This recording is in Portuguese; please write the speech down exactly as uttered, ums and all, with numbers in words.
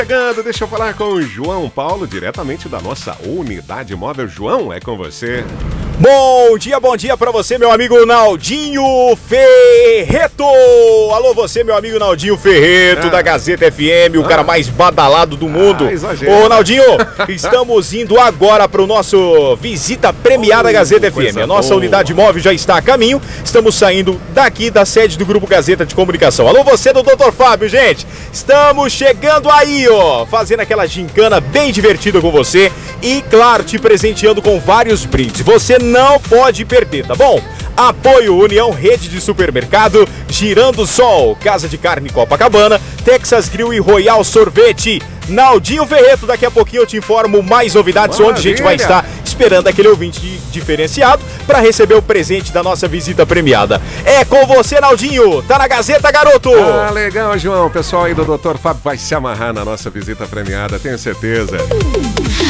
Chegando, deixa eu falar com o João Paulo, diretamente da nossa unidade móvel. João, é com você. Bom dia, bom dia pra você, meu amigo Naldinho Ferreto. Alô, você, meu amigo Naldinho Ferreto, ah. da Gazeta F M, o ah. cara mais badalado do mundo. Ah, exagero. Ô, Naldinho, estamos indo agora pro nosso visita premiada oh, Gazeta F M. A nossa boa. unidade móvel já está a caminho. Estamos saindo daqui da sede do Grupo Gazeta de Comunicação. Alô, você do doutor Fábio, gente. Estamos chegando aí, ó, fazendo aquela gincana bem divertida com você e, claro, te presenteando com vários brindes. Você não pode perder, tá bom? Apoio União Rede de Supermercado, Girando Sol, Casa de Carne Copacabana, Texas Grill e Royal Sorvete. Naldinho Ferreto, daqui a pouquinho eu te informo mais novidades. Maravilha. Onde a gente vai estar esperando aquele ouvinte diferenciado para receber o presente da nossa visita premiada. É com você, Naldinho, tá na Gazeta, garoto! Ah, legal, João, o pessoal aí do doutor Fábio vai se amarrar na nossa visita premiada, tenho certeza.